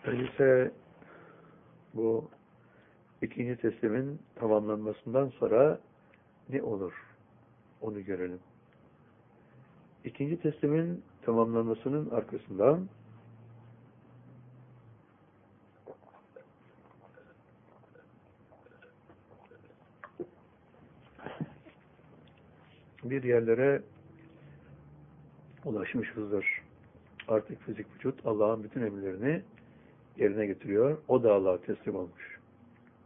Öyleyse bu ikinci teslimin tamamlanmasından sonra ne olur? Onu görelim. İkinci teslimin tamamlanmasının arkasından bir yerlere ulaşmışızdır. Artık fizik vücut Allah'ın bütün emirlerini yerine getiriyor. O da Allah'a teslim olmuş.